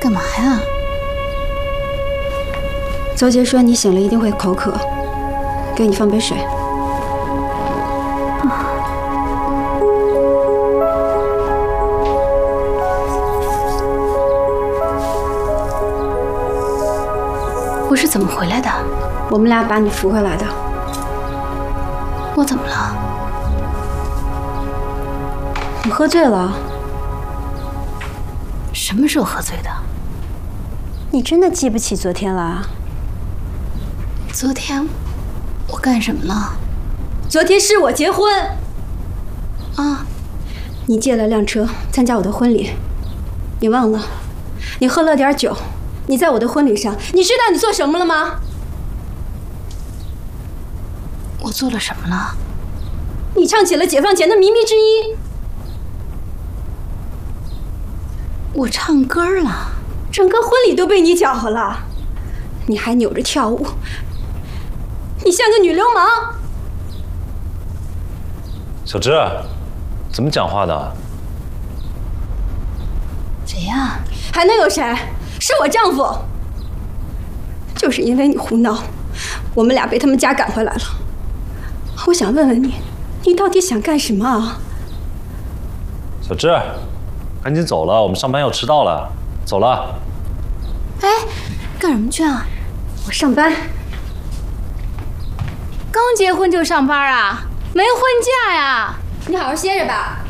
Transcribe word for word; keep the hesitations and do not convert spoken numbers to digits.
干嘛呀？ 邹杰说你醒了一定会口渴，给你放杯水。 我是怎么回来的？ 我们俩把你扶回来的。 我怎么了？ 你喝醉了。 什么时候喝醉的？ 你真的记不起昨天了？ 昨天我干什么了？ 昨天是我结婚。 啊！ 你借了辆车参加我的婚礼，你忘了？你喝了点酒，你在我的婚礼上，你知道你做什么了吗？ 我做了什么了？ 你唱起了解放前的靡靡之音。 我唱歌了， 整个婚礼都被你搅和了，你还扭着跳舞，你像个女流氓。 小芝，怎么讲话的？ 谁呀？ 还能有谁？是我丈夫。就是因为你胡闹，我们俩被他们家赶回来了。我想问问你，你到底想干什么啊？ 小芝，赶紧走了，我们上班要迟到了。走了。 哎，干什么去啊？ 我上班。 刚结婚就上班啊？没婚假呀？ 你好好歇着吧。